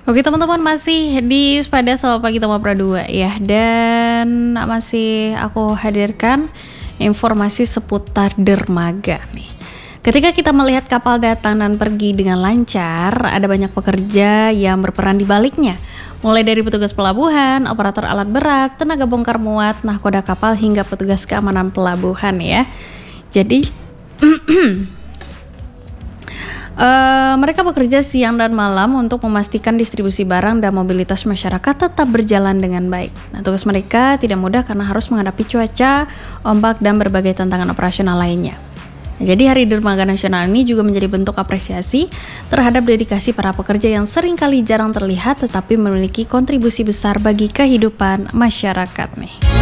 Oke teman-teman, masih di Sepada Selamat Pagi Tama 2 ya. Dan masih aku hadirkan informasi seputar dermaga nih. Ketika kita melihat kapal datang dan pergi dengan lancar, ada banyak pekerja yang berperan di baliknya. Mulai dari petugas pelabuhan, operator alat berat, tenaga bongkar muat, nahkoda kapal, hingga petugas keamanan pelabuhan ya. Jadi mereka bekerja siang dan malam untuk memastikan distribusi barang dan mobilitas masyarakat tetap berjalan dengan baik. Nah, tugas mereka tidak mudah karena harus menghadapi cuaca, ombak, dan berbagai tantangan operasional lainnya. Nah, jadi Hari Dermaga Nasional ini juga menjadi bentuk apresiasi terhadap dedikasi para pekerja yang seringkali jarang terlihat tetapi memiliki kontribusi besar bagi kehidupan masyarakat nih.